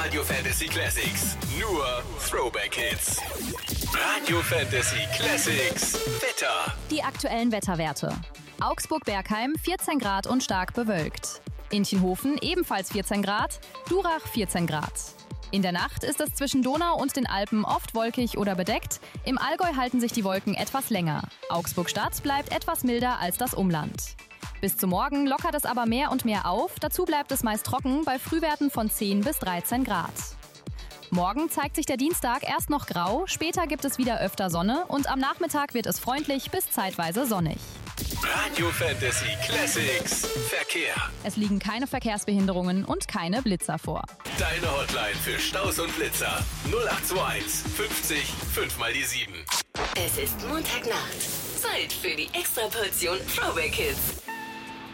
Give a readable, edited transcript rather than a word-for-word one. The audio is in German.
Radio Fantasy Classics. Nur Throwback Hits. Radio Fantasy Classics. Wetter. Die aktuellen Wetterwerte. Augsburg-Bergheim 14 Grad und stark bewölkt. Inchenhofen ebenfalls 14 Grad, Durach 14 Grad. In der Nacht ist es zwischen Donau und den Alpen oft wolkig oder bedeckt. Im Allgäu halten sich die Wolken etwas länger. Augsburg-Stadt bleibt etwas milder als das Umland. Bis zum Morgen lockert es aber mehr und mehr auf. Dazu bleibt es meist trocken bei Frühwerten von 10 bis 13 Grad. Morgen zeigt sich der Dienstag erst noch grau, später gibt es wieder öfter Sonne und am Nachmittag wird es freundlich bis zeitweise sonnig. Radio Fantasy Classics. Verkehr. Es liegen keine Verkehrsbehinderungen und keine Blitzer vor. Deine Hotline für Staus und Blitzer. 0821 50 5 mal die 7. Es ist Montagnacht. Zeit für die Extraportion Throwback Hits.